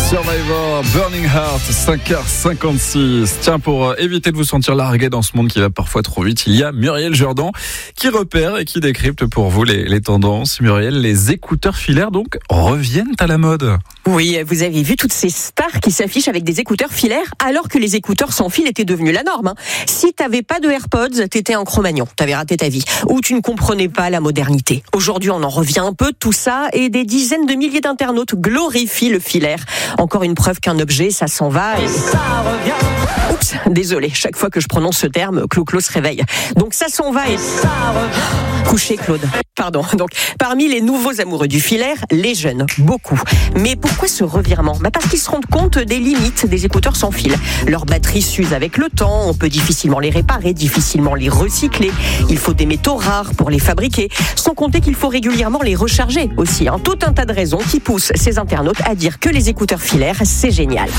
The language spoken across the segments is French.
Survivor, Burning Heart, 5h56. Tiens, pour éviter de vous sentir largué dans ce monde qui va parfois trop vite, il y a Muriel Jourdan qui repère et qui décrypte pour vous les tendances. Muriel, les écouteurs filaires donc reviennent à la mode. Oui, vous avez vu toutes ces stars qui s'affichent avec des écouteurs filaires alors que les écouteurs sans fil étaient devenus la norme. Si t'avais pas de AirPods, t'étais un Cro-Magnon, t'avais raté ta vie. Ou tu ne comprenais pas la modernité. Aujourd'hui, on en revient un peu de tout ça et des dizaines de milliers d'internautes glorifient le filaire. Encore une preuve qu'un objet, ça s'en va et ça revient. Oups, désolé, chaque fois que je prononce ce terme, Clo-Clo se réveille. Donc ça s'en va et ça revient. Couché, Claude. Pardon. Donc, parmi les nouveaux amoureux du filaire, les jeunes, beaucoup. Mais pourquoi ce revirement ? Parce qu'ils se rendent compte des limites des écouteurs sans fil. Leur batterie s'use avec le temps, on peut difficilement les réparer, difficilement les recycler. Il faut des métaux rares pour les fabriquer, sans compter qu'il faut régulièrement les recharger aussi. Tout un tas de raisons qui poussent ces internautes à dire que les écouteurs filaires, c'est génial.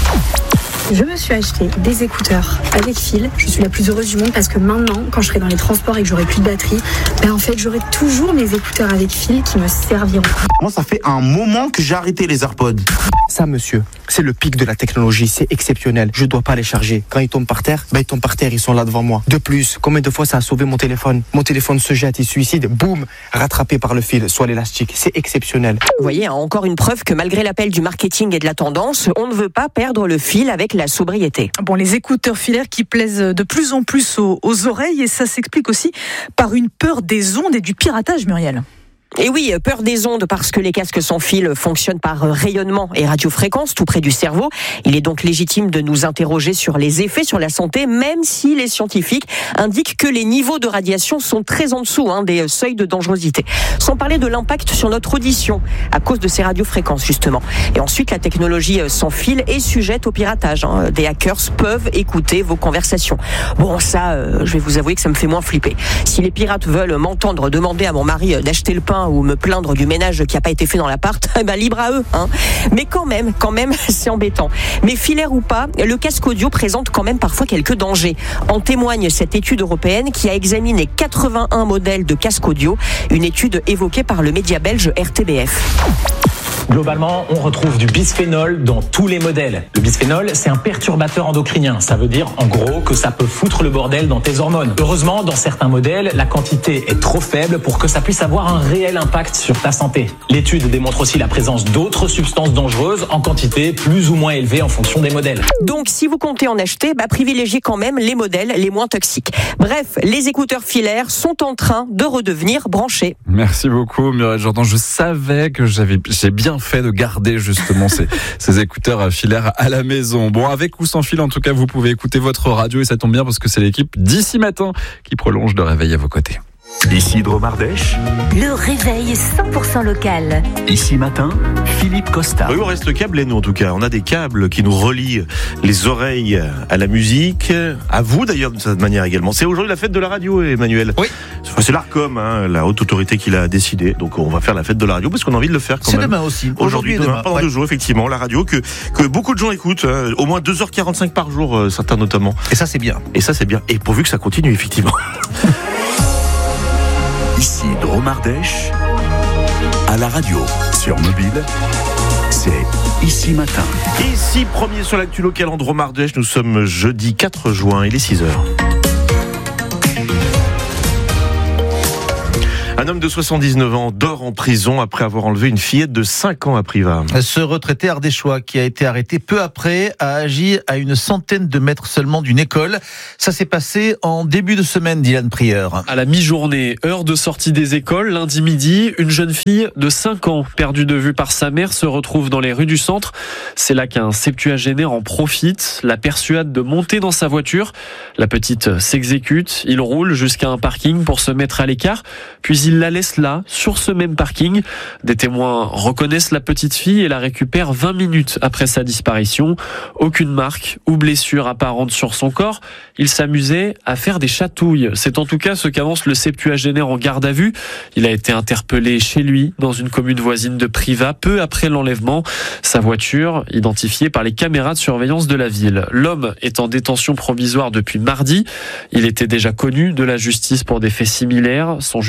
Je me suis acheté des écouteurs avec fil. Je suis la plus heureuse du monde parce que maintenant, quand je serai dans les transports et que j'aurai plus de batterie, en fait, j'aurai toujours mes écouteurs avec fil qui me serviront. Moi, ça fait un moment que j'ai arrêté les AirPods. Ça, monsieur, c'est le pic de la technologie, c'est exceptionnel. Je dois pas les charger. Quand ils tombent par terre, ils tombent par terre, ils sont là devant moi. De plus, combien de fois ça a sauvé mon téléphone ? Mon téléphone se jette, il suicide, boum, rattrapé par le fil, soit l'élastique. C'est exceptionnel. Vous voyez, encore une preuve que malgré l'appel du marketing et de la tendance, on ne veut pas perdre le fil avec la sobriété. Bon, les écouteurs filaires qui plaisent de plus en plus aux oreilles, et ça s'explique aussi par une peur des ondes et du piratage, Muriel. Et oui, peur des ondes parce que les casques sans fil fonctionnent par rayonnement et radiofréquence tout près du cerveau. Il est donc légitime de nous interroger sur les effets sur la santé, même si les scientifiques indiquent que les niveaux de radiation sont très en dessous des seuils de dangerosité. Sans parler de l'impact sur notre audition à cause de ces radiofréquences justement. Et ensuite, la technologie sans fil est sujette au piratage. Des hackers peuvent écouter vos conversations. Bon, ça, je vais vous avouer que ça me fait moins flipper. Si les pirates veulent m'entendre demander à mon mari d'acheter le pain ou me plaindre du ménage qui n'a pas été fait dans l'appart, libre à eux. Mais quand même, c'est embêtant. Mais filaire ou pas, le casque audio présente quand même parfois quelques dangers. En témoigne cette étude européenne qui a examiné 81 modèles de casque audio, une étude évoquée par le média belge RTBF. Globalement, on retrouve du bisphénol dans tous les modèles. Le bisphénol, c'est un perturbateur endocrinien. Ça veut dire, en gros, que ça peut foutre le bordel dans tes hormones. Heureusement, dans certains modèles, la quantité est trop faible pour que ça puisse avoir un réel impact sur ta santé. L'étude démontre aussi la présence d'autres substances dangereuses en quantité plus ou moins élevée en fonction des modèles. Donc, si vous comptez en acheter, privilégiez quand même les modèles les moins toxiques. Bref, les écouteurs filaires sont en train de redevenir branchés. Merci beaucoup, Muriel Jourdan. Je savais que j'ai bien fait de garder justement ces écouteurs filaires à la maison. Bon, avec ou sans fil, en tout cas, vous pouvez écouter votre radio et ça tombe bien parce que c'est l'équipe d'ici matin qui prolonge le réveil à vos côtés. Ici Dromardèche, le réveil 100% local. Ici matin, Philippe Costa. Oui, on reste câblés, nous en tout cas. On a des câbles qui nous relient les oreilles à la musique, à vous d'ailleurs d'une certaine manière également. C'est aujourd'hui la fête de la radio, Emmanuel. Oui. C'est l'ARCOM, la haute autorité qui l'a décidé. Donc on va faire la fête de la radio parce qu'on a envie de le faire quand même. C'est demain aussi. Aujourd'hui et demain. Pendant 2 jours, effectivement, la radio que beaucoup de gens écoutent, au moins 2h45 par jour, certains notamment. Et ça c'est bien. Et pourvu que ça continue, effectivement. Ici Dromardèche, à la radio, sur mobile, c'est Ici Matin. Ici, premier sur l'actu local en Dromardèche, nous sommes jeudi 4 juin, il est 6h. Un homme de 79 ans dort en prison après avoir enlevé une fillette de 5 ans à Privas. Ce retraité ardéchois qui a été arrêté peu après a agi à une centaine de mètres seulement d'une école. Ça s'est passé en début de semaine, Dylan Prieur. À la mi-journée, heure de sortie des écoles, lundi midi, une jeune fille de 5 ans, perdue de vue par sa mère, se retrouve dans les rues du centre. C'est là qu'un septuagénaire en profite, la persuade de monter dans sa voiture. La petite s'exécute, il roule jusqu'à un parking pour se mettre à l'écart, puis il la laisse là, sur ce même parking. Des témoins reconnaissent la petite fille et la récupèrent 20 minutes après sa disparition. Aucune marque ou blessure apparente sur son corps. Il s'amusait à faire des chatouilles. C'est en tout cas ce qu'avance le septuagénaire en garde à vue. Il a été interpellé chez lui, dans une commune voisine de Privas, peu après l'enlèvement. Sa voiture, identifiée par les caméras de surveillance de la ville. L'homme est en détention provisoire depuis mardi. Il était déjà connu de la justice pour des faits similaires. Son jugement est prévu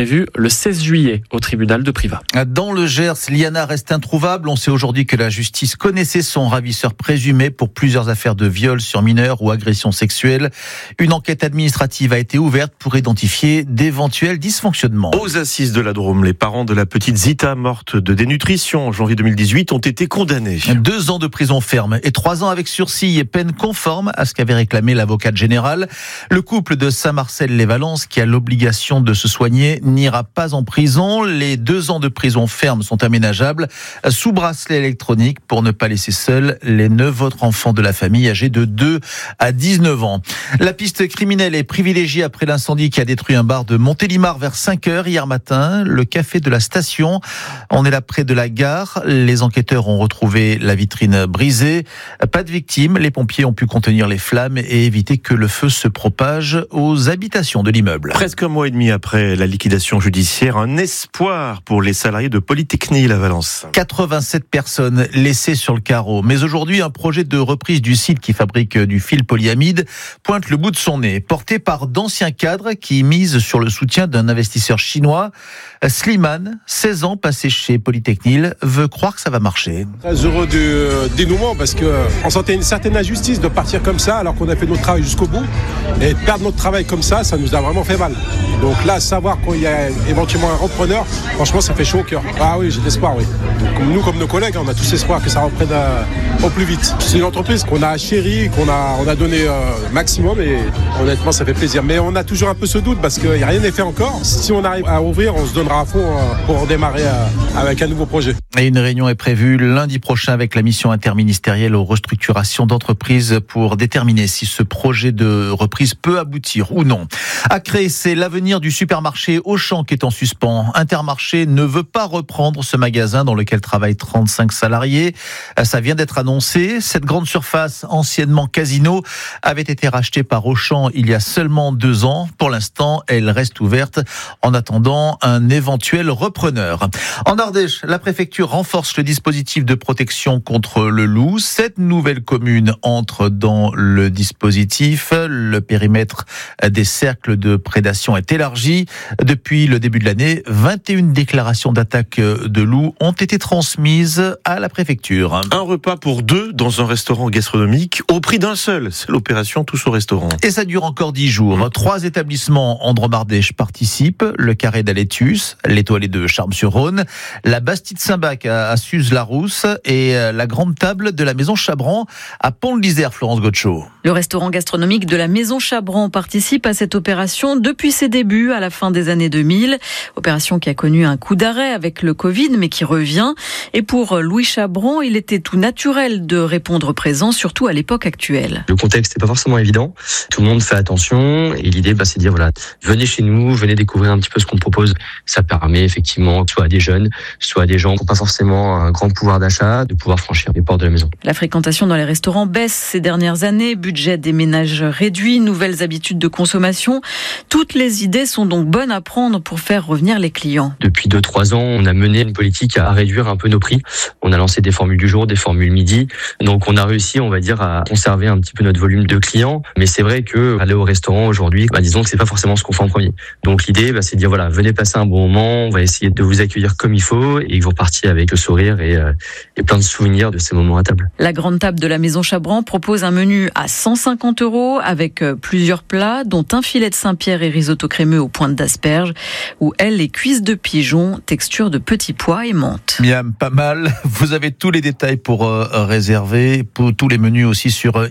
prévu le 16 juillet au tribunal de Privas. Dans le Gers, Liana reste introuvable. On sait aujourd'hui que la justice connaissait son ravisseur présumé pour plusieurs affaires de viol sur mineurs ou agressions sexuelles. Une enquête administrative a été ouverte pour identifier d'éventuels dysfonctionnements. Aux assises de la Drôme, les parents de la petite Zita morte de dénutrition en janvier 2018 ont été condamnés. 2 ans de prison ferme et 3 ans avec sursis et peine conforme à ce qu'avait réclamé l'avocate générale. Le couple de Saint-Marcel-les-Valences, qui a l'obligation de se soigner, n'ira pas en prison. Les 2 ans de prison ferme sont aménageables sous bracelet électronique pour ne pas laisser seuls les 9 autres enfants de la famille âgés de 2 à 19 ans. La piste criminelle est privilégiée après l'incendie qui a détruit un bar de Montélimar vers 5h hier matin. Le café de la station. On est là près de la gare. Les enquêteurs ont retrouvé la vitrine brisée. Pas de victimes. Les pompiers ont pu contenir les flammes et éviter que le feu se propage aux habitations de l'immeuble. Presque un mois et demi après la liquidation judiciaire, un espoir pour les salariés de Polytechnique à Valence. 87 personnes laissées sur le carreau. Mais aujourd'hui, un projet de reprise du site qui fabrique du fil polyamide pointe le bout de son nez. Porté par d'anciens cadres qui misent sur le soutien d'un investisseur chinois, Slimane, 16 ans passé chez Polytechnique, veut croire que ça va marcher. Très heureux du dénouement parce qu'on sentait une certaine injustice de partir comme ça alors qu'on a fait notre travail jusqu'au bout. Et de perdre notre travail comme ça nous a vraiment fait mal. Donc là, savoir qu'il y a éventuellement un repreneur, franchement, ça fait chaud au cœur. Ah oui, j'ai de l'espoir, oui. Donc, nous, comme nos collègues, on a tous espoir que ça reprenne au plus vite. C'est une entreprise qu'on a chérie, on a donné maximum et honnêtement, ça fait plaisir. Mais on a toujours un peu ce doute parce qu'il n'y a rien n'est fait encore. Si on arrive à ouvrir, on se donnera à fond pour redémarrer avec un nouveau projet. Et une réunion est prévue lundi prochain avec la mission interministérielle aux restructurations d'entreprises pour déterminer si ce projet de reprise peut aboutir ou non. À Cré, c'est l'avenir du supermarché Auchan qui est en suspens. Intermarché ne veut pas reprendre ce magasin dans lequel travaillent 35 salariés. Ça vient d'être annoncé. Cette grande surface, anciennement Casino, avait été rachetée par Auchan il y a seulement 2 ans. Pour l'instant, elle reste ouverte en attendant un éventuel repreneur. En Ardèche, la préfecture renforce le dispositif de protection contre le loup. 7 nouvelles communes entrent dans le dispositif. Le périmètre des cercles de prédation est élargi. Depuis le début de l'année, 21 déclarations d'attaque de loups ont été transmises à la préfecture. Un repas pour 2 dans un restaurant gastronomique au prix d'un seul. C'est l'opération Tous au restaurant. Et ça dure encore 10 jours. 3 établissements en Drôme-Ardèche participent. Le Carré d'Alétus, l'Étoilé de Charmes-sur-Rhône, la Bastide Saint-Bac à Suse-la-Rousse et la Grande Table de la Maison Chabran à Pont-de-l'Isère, Florence Gotcho. Le restaurant gastronomique de la Maison Chabran participe à cette opération depuis ses débuts à la fin des années 2000. Opération qui a connu un coup d'arrêt avec le Covid, mais qui revient. Et pour Louis Chabran, il était tout naturel de répondre présent, surtout à l'époque actuelle. Le contexte n'est pas forcément évident. Tout le monde fait attention. Et l'idée, c'est de dire, voilà, venez chez nous, venez découvrir un petit peu ce qu'on propose. Ça permet effectivement, soit à des jeunes, soit à des gens qui n'ont pas forcément un grand pouvoir d'achat, de pouvoir franchir les portes de la maison. La fréquentation dans les restaurants baisse ces dernières années. Budget des ménages réduit, nouvelles habitudes de consommation. Toutes les idées sont donc bonnes à prendre pour faire revenir les clients. Depuis 2-3 ans, on a mené une politique à réduire un peu nos prix. On a lancé des formules du jour, des formules midi. Donc on a réussi, on va dire, à conserver un petit peu notre volume de clients. Mais c'est vrai que aller au restaurant aujourd'hui, disons que c'est pas forcément ce qu'on fait en premier. Donc l'idée, c'est de dire, voilà, venez passer un bon moment. On va essayer de vous accueillir comme il faut et que vous repartiez avec le sourire et plein de souvenirs de ces moments à table. La Grande Table de la Maison Chabran propose un menu à 150 € avec plusieurs plats, dont un filet de Saint-Pierre et risotto crémeux aux pointes d'asperges, ou les cuisses de pigeon, texture de petits pois et menthe. Miam, pas mal. Vous avez tous les détails pour réserver, pour tous les menus aussi sur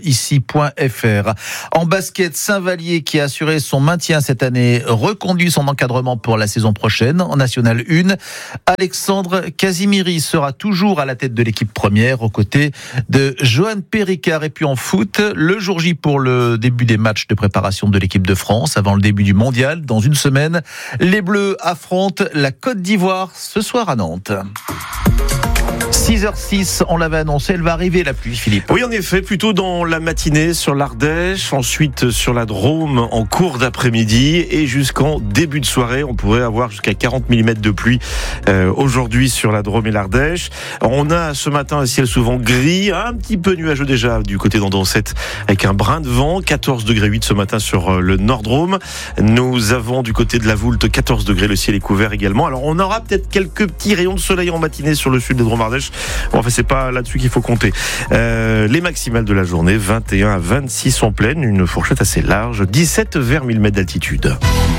ici.fr. En basket, Saint-Vallier qui a assuré son maintien cette année reconduit son encadrement pour la saison prochaine en National 1. Alexandre Casimiri sera toujours à la tête de l'équipe première aux côtés de Johan Péricard. Et puis en foot, le jour J pour le début des matchs de préparation de l'équipe de France avant le début du mondial. Dans une semaine, les Bleus affrontent la Côte d'Ivoire ce soir à Nantes. 6h06, on l'avait annoncé, elle va arriver la pluie, Philippe. Oui, en effet, plutôt dans la matinée sur l'Ardèche, ensuite sur la Drôme en cours d'après-midi et jusqu'en début de soirée. On pourrait avoir jusqu'à 40 mm de pluie aujourd'hui sur la Drôme et l'Ardèche. On a ce matin un ciel souvent gris, un petit peu nuageux déjà du côté d'Andon-7 avec un brin de vent, 14 degrés 8 ce matin sur le Nord-Drôme. Nous avons du côté de la Voulte 14 degrés, le ciel est couvert également. Alors on aura peut-être quelques petits rayons de soleil en matinée sur le sud de Drôme-Ardèche. Bon, enfin, c'est pas là-dessus qu'il faut compter. Les maximales de la journée, 21 à 26 en pleine, une fourchette assez large, 17 vers 1000 mètres d'altitude.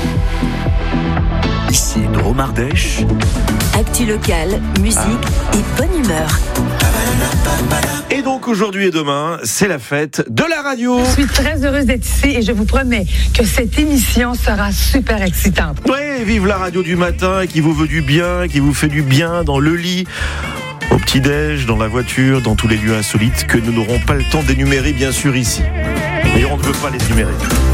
Ici Drôme-Ardèche. Actu locale, musique et bonne humeur. Et donc aujourd'hui et demain, c'est la fête de la radio. Je suis très heureuse d'être ici et je vous promets que cette émission sera super excitante. Ouais, vive la radio du matin qui vous veut du bien, qui vous fait du bien dans le lit, au petit-déj, dans la voiture, dans tous les lieux insolites que nous n'aurons pas le temps d'énumérer bien sûr ici. Mais on ne veut pas les énumérer.